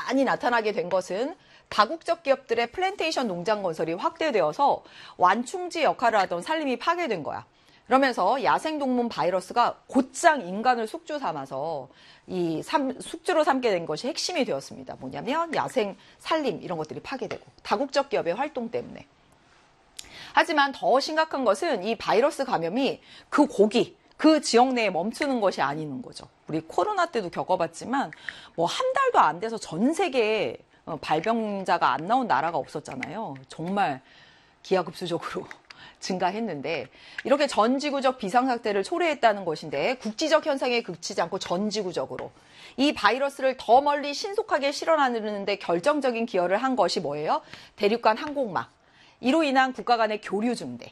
많이 나타나게 된 것은 다국적 기업들의 플랜테이션 농장 건설이 확대되어서 완충지 역할을 하던 산림이 파괴된 거야. 그러면서 야생동물 바이러스가 곧장 인간을 숙주 삼아서 숙주로 삼게 된 것이 핵심이 되었습니다. 뭐냐면 야생 산림 이런 것들이 파괴되고 다국적 기업의 활동 때문에. 하지만 더 심각한 것은 이 바이러스 감염이 그 고기, 그 지역 내에 멈추는 것이 아닌 거죠. 우리 코로나 때도 겪어봤지만 뭐 한 달도 안 돼서 전 세계에 발병자가 안 나온 나라가 없었잖아요. 정말 기하급수적으로 증가했는데 이렇게 전지구적 비상사태를 초래했다는 것인데 국지적 현상에 그치지 않고 전지구적으로 이 바이러스를 더 멀리 신속하게 실어나르는데 결정적인 기여를 한 것이 뭐예요? 대륙간 항공망. 이로 인한 국가 간의 교류 중대.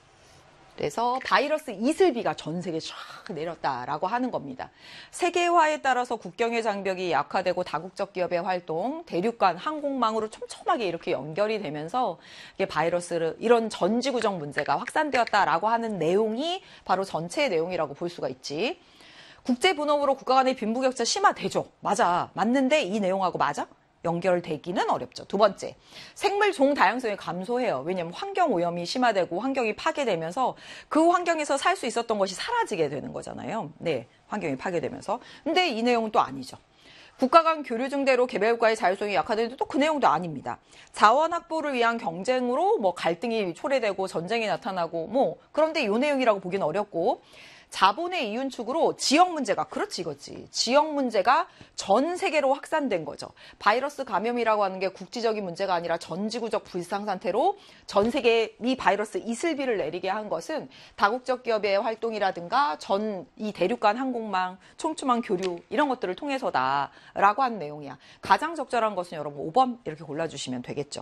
그래서 바이러스 이슬비가 전 세계에 쫙 내렸다라고 하는 겁니다. 세계화에 따라서 국경의 장벽이 약화되고 다국적 기업의 활동, 대륙간 항공망으로 촘촘하게 이렇게 연결이 되면서 이게 바이러스를 이런 전지구적 문제가 확산되었다라고 하는 내용이 바로 전체의 내용이라고 볼 수가 있지. 국제 분업으로 국가 간의 빈부격차 심화되죠. 맞아. 맞는데 이 내용하고 맞아? 연결되기는 어렵죠. 두 번째, 생물 종 다양성이 감소해요. 왜냐하면 환경 오염이 심화되고 환경이 파괴되면서 그 환경에서 살 수 있었던 것이 사라지게 되는 거잖아요. 네, 환경이 파괴되면서. 근데 이 내용은 또 아니죠. 국가 간 교류 증대로 개별국가의 자율성이 약화되는데 또 그 내용도 아닙니다. 자원 확보를 위한 경쟁으로 뭐 갈등이 초래되고 전쟁이 나타나고 뭐 그런데 이 내용이라고 보기는 어렵고 자본의 이윤축으로 지역 문제가 그렇지 이거지. 지역 문제가 전 세계로 확산된 거죠. 바이러스 감염이라고 하는 게 국지적인 문제가 아니라 전지구적 불상상태로 전 세계에 이 바이러스 이슬비를 내리게 한 것은 다국적 기업의 활동이라든가 이 대륙간 항공망, 촘촘한 교류 이런 것들을 통해서다라고 하는 내용이야. 가장 적절한 것은 여러분 5번 이렇게 골라주시면 되겠죠.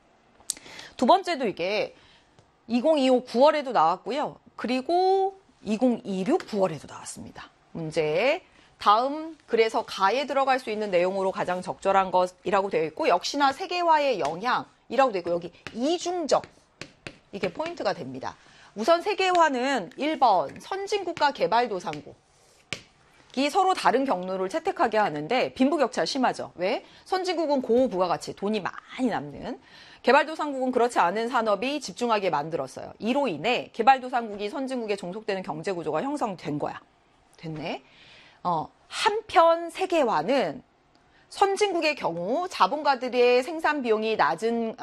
두 번째도 이게 2025 9월에도 나왔고요. 그리고 2026 9월에도 나왔습니다. 문제 다음 그래서 가에 들어갈 수 있는 내용으로 가장 적절한 것이라고 되어 있고 역시나 세계화의 영향이라고 되어 있고 여기 이중적 이게 포인트가 됩니다. 우선 세계화는 1번 선진국가 개발도상국 이 서로 다른 경로를 채택하게 하는데 빈부격차가 심하죠. 왜? 선진국은 고부가가치 돈이 많이 남는 개발도상국은 그렇지 않은 산업이 집중하게 만들었어요. 이로 인해 개발도상국이 선진국에 종속되는 경제구조가 형성된 거야. 됐네. 한편 세계화는 선진국의 경우 자본가들은 생산 비용이 낮은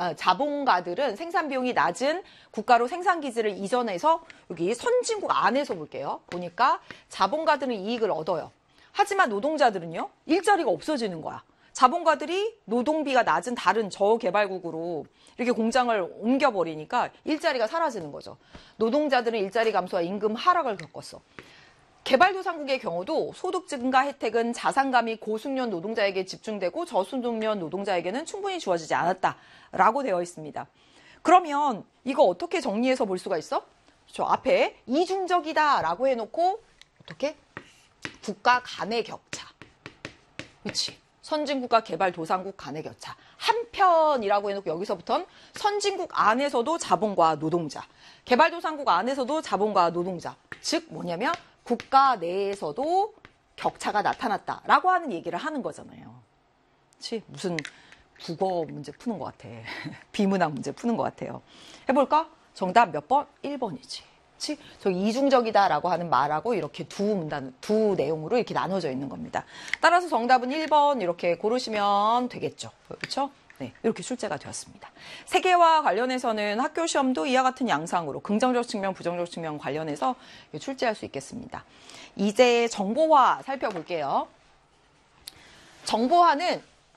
국가로 생산 기지를 이전해서 여기 선진국 안에서 볼게요. 보니까 자본가들은 이익을 얻어요. 하지만 노동자들은요, 일자리가 없어지는 거야. 자본가들이 노동비가 낮은 다른 저개발국으로 이렇게 공장을 옮겨버리니까 일자리가 사라지는 거죠. 노동자들은 일자리 감소와 임금 하락을 겪었어. 개발도상국의 경우도 소득 증가 혜택은 자산감이 고숙련 노동자에게 집중되고 저수득련 노동자에게는 충분히 주어지지 않았다라고 되어 있습니다. 그러면 이거 어떻게 정리해서 볼 수가 있어? 저 앞에 이중적이다라고 해놓고 어떻게? 국가 간의 격차. 그렇지. 선진국과 개발도상국 간의 격차. 한편이라고 해놓고 여기서부터는 선진국 안에서도 자본과 노동자, 개발도상국 안에서도 자본과 노동자. 즉 뭐냐면 국가 내에서도 격차가 나타났다라고 하는 얘기를 하는 거잖아요. 그치? 무슨 국어 문제 푸는 것 같아. 비문학 문제 푸는 것 같아요. 해볼까? 정답 몇 번? 1번이지. 그치? 저 이중적이다라고 하는 말하고 이렇게 두 내용으로 이렇게 나눠져 있는 겁니다. 따라서 정답은 1번 이렇게 고르시면 되겠죠. 그렇죠? 네, 이렇게 출제가 되었습니다. 세계화 관련해서는 학교 시험도 이와 같은 양상으로 긍정적 측면, 부정적 측면 관련해서 출제할 수 있겠습니다. 이제 정보화 살펴볼게요. 정보화는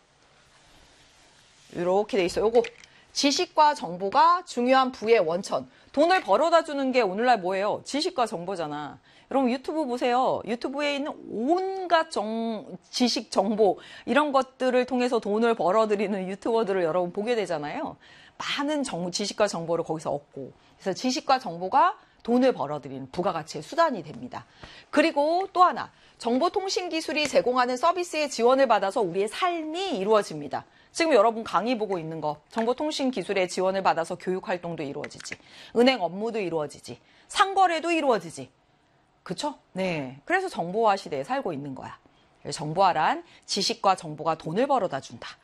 이렇게 돼 있어요. 요거 지식과 정보가 중요한 부의 원천. 돈을 벌어다 주는 게 오늘날 뭐예요? 지식과 정보잖아. 여러분 유튜브 보세요. 유튜브에 있는 온갖 지식, 정보 이런 것들을 통해서 돈을 벌어들이는 유튜버들을 여러분 보게 되잖아요. 많은 지식과 정보를 거기서 얻고 그래서 지식과 정보가 돈을 벌어들이는 부가가치의 수단이 됩니다. 그리고 또 하나 정보통신기술이 제공하는 서비스의 지원을 받아서 우리의 삶이 이루어집니다. 지금 여러분 강의 보고 있는 거 정보통신기술의 지원을 받아서 교육활동도 이루어지지. 은행 업무도 이루어지지. 상거래도 이루어지지. 그쵸? 네. 그래서 정보화 시대에 살고 있는 거야. 정보화란 지식과 정보가 돈을 벌어다 준다.